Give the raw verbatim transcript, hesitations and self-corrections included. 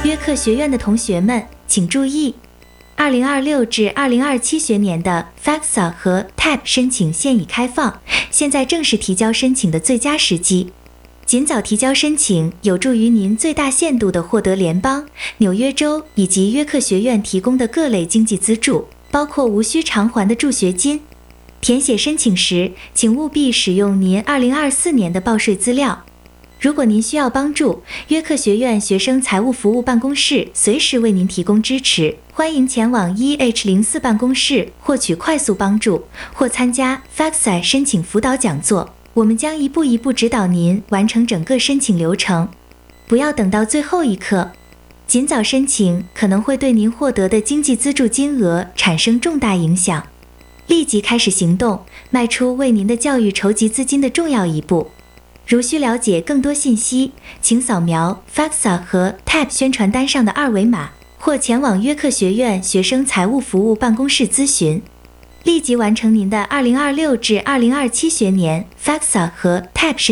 约克学院的同学们，请注意！ 二零二六至二零二七学年的 FAFSA 和 T A B 申请现已开放，现在正是提交申请的最佳时机。尽早提交申请，有助于您最大限度地获得联邦、纽约州以及约克学院提供的各类经济资助，包括无需偿还的助学金。填写申请时，请务必使用您二零二四年的报税资料。如果您需要帮助，约克学院学生财务服务办公室随时为您提供支持，欢迎前往 E H 零四 办公室获取快速帮助，或参加 FAFSA 申请辅导讲座。我们将一步一步指导您完成整个申请流程。不要等到最后一刻，尽早申请可能会对您获得的经济资助金额产生重大影响。立即开始行动，迈出为您的教育筹集资金的重要一步。如需了解更多信息，请扫描 FAFSA 和 T A B 宣传单上的二维码，或前往约克学院学生财务服务办公室咨询。立即完成您的二零二六至二零二七学年 FAFSA 和 T A B 申